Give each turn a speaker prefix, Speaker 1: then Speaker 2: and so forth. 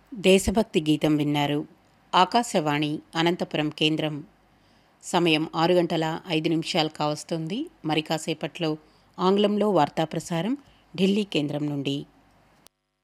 Speaker 1: దేశభక్తి గీతం విన్నారు. ఆకాశవాణి అనంతపురం కేంద్రం. సమయం 6 గంటల 5 నిమిషాలు కావస్తుంది. మరి కాసేపట్లో ఆంగ్లంలో వార్తా ప్రసారం ఢిల్లీ కేంద్రం నుండి.